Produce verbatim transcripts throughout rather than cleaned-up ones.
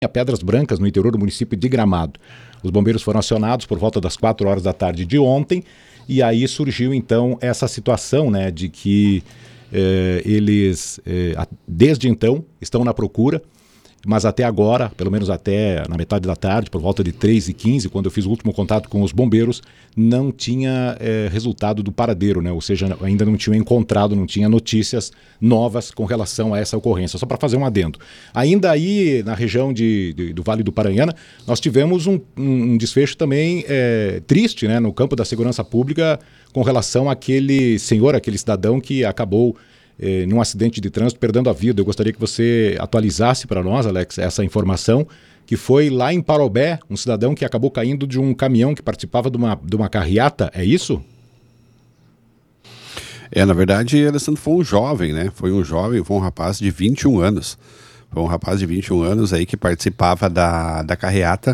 a Pedras Brancas, no interior do município de Gramado. Os bombeiros foram acionados por volta das quatro horas da tarde de ontem, e aí surgiu então essa situação, né, de que eh, eles, eh, desde então, estão na procura, mas até agora, pelo menos até na metade da tarde, por volta de três e quinze, quando eu fiz o último contato com os bombeiros, não tinha eh, resultado do paradeiro, né? Ou seja, ainda não tinha encontrado, não tinha notícias novas com relação a essa ocorrência. Só para fazer um adendo. Ainda aí, na região de, de, do Vale do Paranhana, nós tivemos um, um desfecho também eh, triste, né? No campo da segurança pública, com relação àquele senhor, aquele cidadão que acabou Eh, num acidente de trânsito, perdendo a vida. Eu gostaria que você atualizasse para nós, Alex, essa informação, que foi lá em Parobé, um cidadão que acabou caindo de um caminhão que participava de uma, de uma carreata, é isso? É, na verdade, Alessandro, foi um jovem, né? Foi um jovem, foi um rapaz de vinte e um anos. Foi um rapaz de vinte e um anos aí que participava da, da carreata,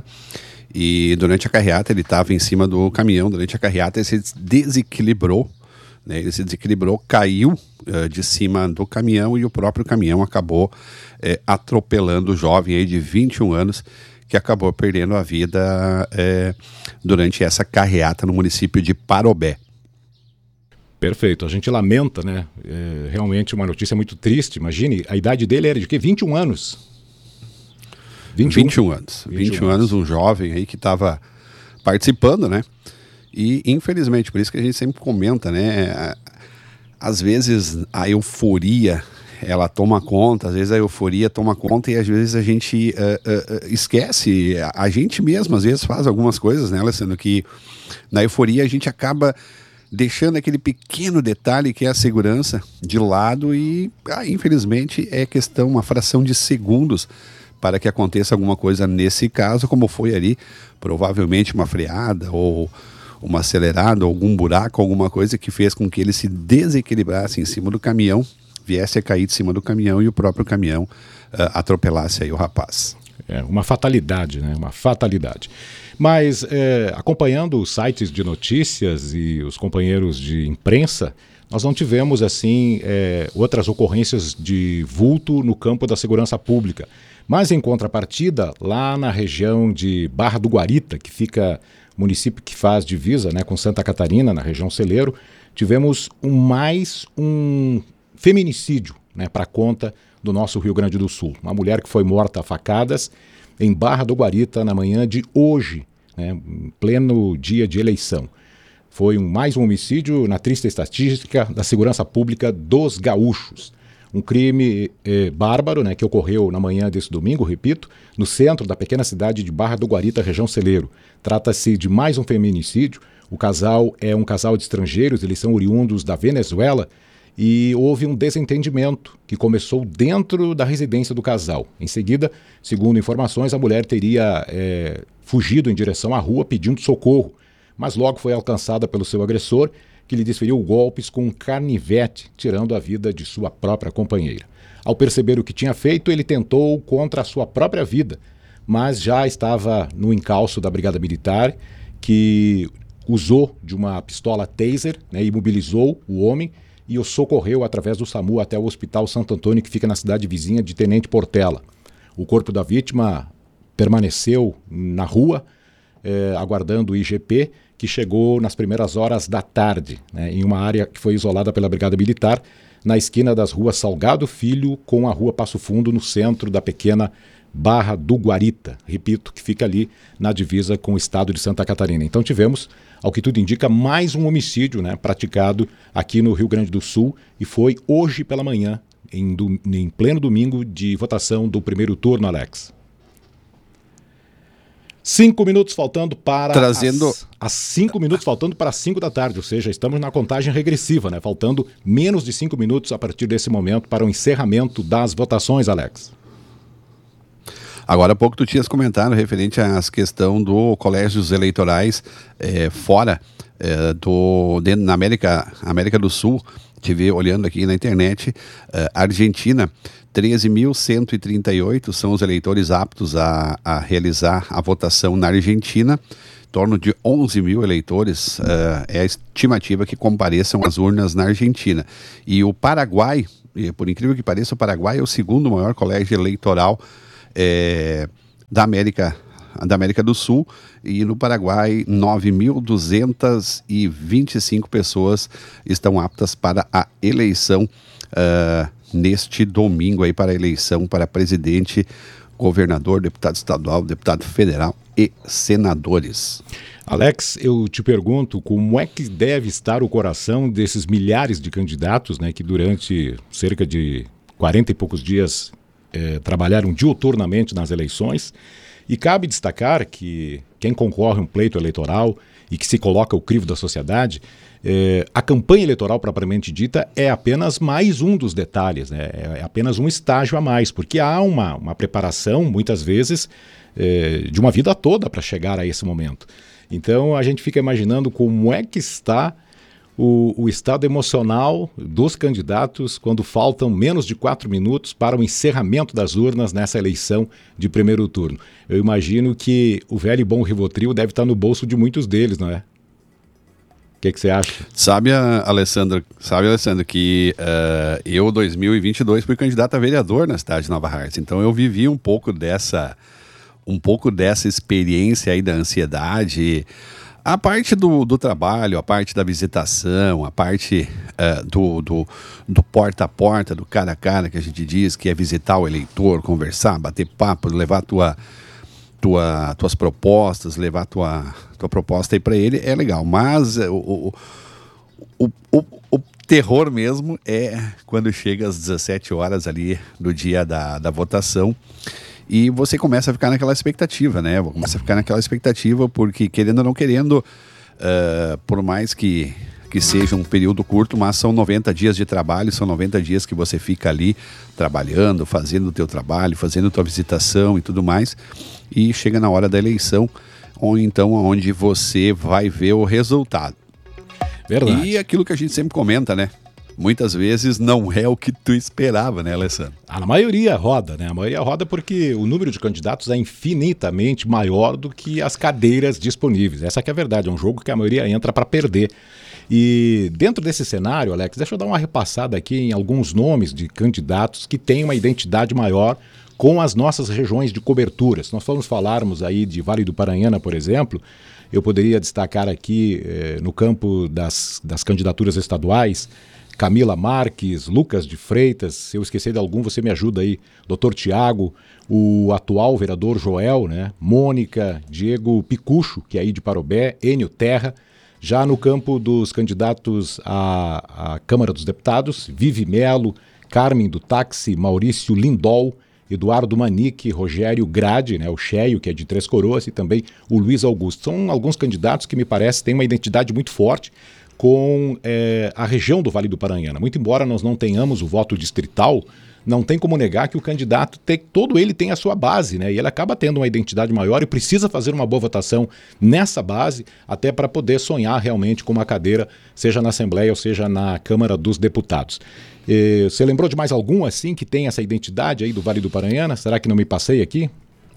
e durante a carreata ele estava em cima do caminhão, durante a carreata ele se desequilibrou, né, ele se desequilibrou, caiu uh, de cima do caminhão, e o próprio caminhão acabou uh, atropelando o jovem aí de vinte e um anos, que acabou perdendo a vida uh, durante essa carreata no município de Parobé. Perfeito, a gente lamenta, né? É realmente uma notícia muito triste. Imagine, a idade dele era de quê? vinte e um anos? vinte e um anos. vinte e um anos, um jovem aí que estava participando, né? E, infelizmente, por isso que a gente sempre comenta, né? Às vezes a euforia, ela toma conta, às vezes a euforia toma conta, e às vezes a gente uh, uh, esquece, a gente mesmo às vezes faz algumas coisas, né, Alessandro, que na euforia a gente acaba deixando aquele pequeno detalhe que é a segurança de lado, e ah, infelizmente é questão, uma fração de segundos para que aconteça alguma coisa nesse caso, como foi ali, provavelmente uma freada ou uma acelerada, algum buraco, alguma coisa que fez com que ele se desequilibrasse em cima do caminhão, viesse a cair de cima do caminhão, e o próprio caminhão uh, atropelasse aí o rapaz. É uma fatalidade, né? Uma fatalidade. Mas é, acompanhando os sites de notícias e os companheiros de imprensa, nós não tivemos assim é, outras ocorrências de vulto no campo da segurança pública. Mas em contrapartida, lá na região de Barra do Guarita, que fica município que faz divisa, né, com Santa Catarina, na região Celeiro, tivemos um, mais um feminicídio, né, para conta do nosso Rio Grande do Sul. Uma mulher que foi morta a facadas em Barra do Guarita na manhã de hoje, né, em pleno dia de eleição. Foi um, mais um homicídio na triste estatística da segurança pública dos gaúchos. Um crime eh, bárbaro, né, que ocorreu na manhã desse domingo, repito, no centro da pequena cidade de Barra do Guarita, região Celeiro. Trata-se de mais um feminicídio. O casal é um casal de estrangeiros, eles são oriundos da Venezuela, e houve um desentendimento que começou dentro da residência do casal. Em seguida, segundo informações, a mulher teria eh, fugido em direção à rua pedindo socorro, mas logo foi alcançada pelo seu agressor, que lhe desferiu golpes com um canivete, tirando a vida de sua própria companheira. Ao perceber o que tinha feito, ele tentou contra a sua própria vida, mas já estava no encalço da Brigada Militar, que usou de uma pistola taser, né, imobilizou o homem e o socorreu através do SAMU até o Hospital Santo Antônio, que fica na cidade vizinha de Tenente Portela. O corpo da vítima permaneceu na rua, eh, aguardando o I G P, que chegou nas primeiras horas da tarde, né, em uma área que foi isolada pela Brigada Militar, na esquina das ruas Salgado Filho com a rua Passo Fundo, no centro da pequena Barra do Guarita, repito, que fica ali na divisa com o estado de Santa Catarina. Então tivemos, ao que tudo indica, mais um homicídio, né, praticado aqui no Rio Grande do Sul, e foi hoje pela manhã, em, do, em pleno domingo de votação do primeiro turno, Alex. Cinco minutos faltando para Trazendo... as, as cinco minutos faltando para as cinco da tarde, ou seja, estamos na contagem regressiva, né? Faltando menos de cinco minutos a partir desse momento para o encerramento das votações, Alex. Agora há pouco tu tinhas comentado referente à questão do colégios eleitorais é, fora é, do dentro, na América, América do Sul. Tive olhando aqui na internet, uh, Argentina, treze mil cento e trinta e oito são os eleitores aptos a, a realizar a votação na Argentina. Em torno de onze mil eleitores uh, é a estimativa que compareçam às urnas na Argentina. E o Paraguai, por incrível que pareça, o Paraguai é o segundo maior colégio eleitoral é, da América, da América do Sul, e no Paraguai nove mil duzentas e vinte e cinco pessoas estão aptas para a eleição uh, neste domingo aí, para a eleição para presidente, governador, deputado estadual, deputado federal e senadores. Alex, eu te pergunto, como é que deve estar o coração desses milhares de candidatos, né, que durante cerca de quarenta e poucos dias eh, trabalharam diuturnamente nas eleições? E cabe destacar que quem concorre a um pleito eleitoral e que se coloca ao crivo da sociedade, eh, a campanha eleitoral propriamente dita é apenas mais um dos detalhes, né? É apenas um estágio a mais, porque há uma, uma preparação, muitas vezes, eh, de uma vida toda para chegar a esse momento. Então a gente fica imaginando como é que está o, o estado emocional dos candidatos quando faltam menos de quatro minutos para o encerramento das urnas nessa eleição de primeiro turno. Eu imagino que o velho e bom Rivotril deve estar no bolso de muitos deles, não é? O que, que você acha? Sabe, Alessandro, sabe, Alessandro, que uh, eu, em dois mil e vinte e dois, fui candidato a vereador na cidade de Nova Hartz. Então eu vivi um pouco dessa, um pouco dessa experiência aí da ansiedade. A parte do, do trabalho, a parte da visitação, a parte uh, do, do, do porta a porta, do cara a cara, que a gente diz que é visitar o eleitor, conversar, bater papo, levar tua, tua, tuas propostas, levar tua, tua proposta aí para ele, é legal. Mas uh, o, o, o, o terror mesmo é quando chega às dezessete horas ali do dia da, da votação. E você começa a ficar naquela expectativa, né? Começa a ficar naquela expectativa porque, querendo ou não querendo, uh, por mais que, que seja um período curto, mas são noventa dias de trabalho, são noventa dias que você fica ali trabalhando, fazendo o teu trabalho, fazendo a tua visitação e tudo mais, e chega na hora da eleição, ou então onde você vai ver o resultado. Verdade. E aquilo que a gente sempre comenta, né? Muitas vezes não é o que tu esperava, né, Alessandro? Ah, na maioria roda, né? A maioria roda porque o número de candidatos é infinitamente maior do que as cadeiras disponíveis. Essa que é a verdade, é um jogo que a maioria entra para perder. E dentro desse cenário, Alex, deixa eu dar uma repassada aqui em alguns nomes de candidatos que têm uma identidade maior com as nossas regiões de cobertura. Se nós formos falarmos aí de Vale do Paranhana, por exemplo, eu poderia destacar aqui eh, no campo das, das candidaturas estaduais, Camila Marques, Lucas de Freitas, se eu esquecer de algum, você me ajuda aí, doutor Tiago, o atual vereador Joel, né? Mônica, Diego Picucho, que é aí de Parobé, Enio Terra. Já no campo dos candidatos à, à Câmara dos Deputados, Vivi Melo, Carmen do Táxi, Maurício Lindol, Eduardo Manique, Rogério Grade, né, o Cheio, que é de Três Coroas, e também o Luiz Augusto. São alguns candidatos que me parece têm uma identidade muito forte com é, a região do Vale do Paranhana. Muito embora nós não tenhamos o voto distrital, não tem como negar que o candidato, tem, todo ele tem a sua base, né? E ele acaba tendo uma identidade maior e precisa fazer uma boa votação nessa base, até para poder sonhar realmente com uma cadeira, seja na Assembleia ou seja na Câmara dos Deputados. E, você lembrou de mais algum assim que tem essa identidade aí do Vale do Paranhana? Será que não me passei aqui?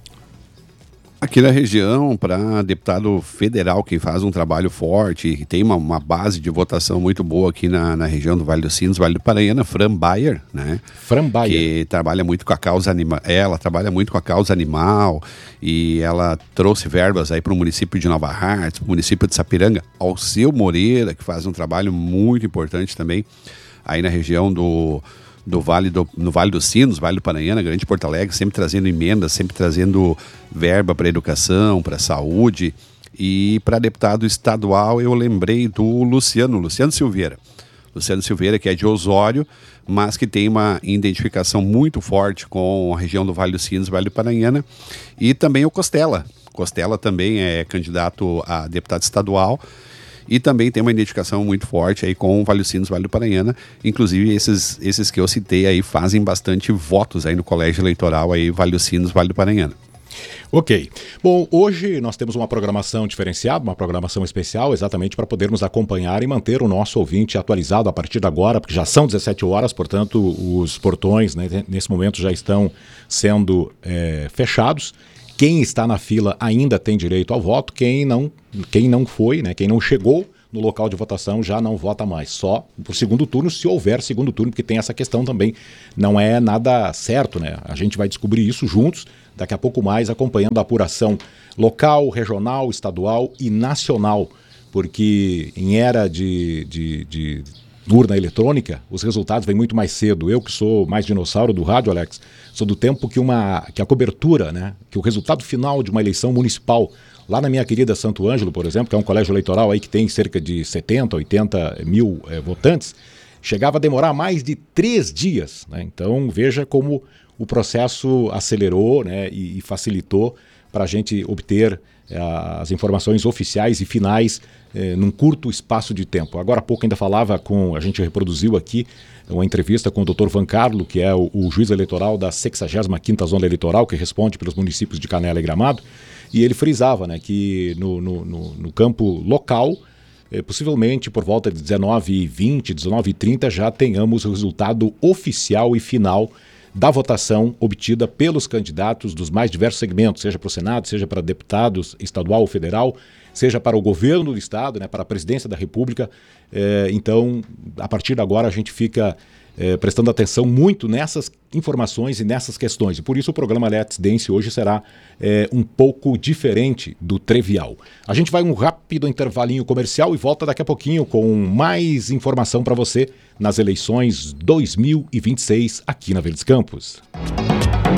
Aqui na região, para deputado federal que faz um trabalho forte, que tem uma, uma base de votação muito boa aqui na, na região do Vale dos Sinos, Vale do Paranhana, Fran Bayer, né? Fran Bayer. Que trabalha muito com a causa animal. Ela trabalha muito com a causa animal e ela trouxe verbas aí para o município de Nova Hartz, para o município de Sapiranga. Alceu Moreira, que faz um trabalho muito importante também aí na região do... Do vale do, no Vale dos Sinos, Vale do Paranhana, Grande Porto Alegre, sempre trazendo emendas, sempre trazendo verba para educação, para saúde. E para deputado estadual eu lembrei do Luciano, Luciano Silveira. Luciano Silveira, que é de Osório, mas que tem uma identificação muito forte com a região do Vale dos Sinos, Vale do Paranhana. E também o Costela. Costela também é candidato a deputado estadual. E também tem uma identificação muito forte aí com o Vale dos Sinos, Vale do Paranhana. Inclusive, esses, esses que eu citei aí fazem bastante votos aí no colégio eleitoral aí, Vale dos Sinos, Vale do Paranhana. Ok. Bom, hoje nós temos uma programação diferenciada, uma programação especial, exatamente para podermos acompanhar e manter o nosso ouvinte atualizado a partir de agora, porque já são dezessete horas, portanto, os portões, né, nesse momento já estão sendo é, fechados. Quem está na fila ainda tem direito ao voto, quem não, quem não foi, né, quem não chegou no local de votação já não vota mais, só por segundo turno, se houver segundo turno, porque tem essa questão também, não é nada certo, né? A gente vai descobrir isso juntos, daqui a pouco mais, acompanhando a apuração local, regional, estadual e nacional, porque em era de, de, de urna eletrônica, os resultados vêm muito mais cedo. Eu que sou mais dinossauro do rádio, Alex, sou do tempo que, uma, que a cobertura, né, que o resultado final de uma eleição municipal, lá na minha querida Santo Ângelo, por exemplo, que é um colégio eleitoral aí que tem cerca de setenta, oitenta mil é, votantes, chegava a demorar mais de três dias. Né? Então veja como o processo acelerou, né, e, e facilitou para a gente obter é, as informações oficiais e finais é, num curto espaço de tempo. Agora há pouco ainda falava com, a gente reproduziu aqui uma entrevista com o doutor Van Carlo, que é o, o juiz eleitoral da sexagésima quinta Zona Eleitoral, que responde pelos municípios de Canela e Gramado, e ele frisava, né, que no, no, no, no campo local, é, possivelmente por volta de dezenove e vinte, dezenove e trinta, já tenhamos o resultado oficial e final da votação obtida pelos candidatos dos mais diversos segmentos, seja para o Senado, seja para deputados estadual ou federal, seja para o governo do estado, né, para a presidência da República. É, então, a partir de agora, a gente fica é, prestando atenção muito nessas informações e nessas questões. E por isso o programa Let's Dance hoje será é, um pouco diferente do trivial. A gente vai um rápido intervalinho comercial e volta daqui a pouquinho com mais informação para você nas eleições dois mil e vinte e seis aqui na Verdes Campos.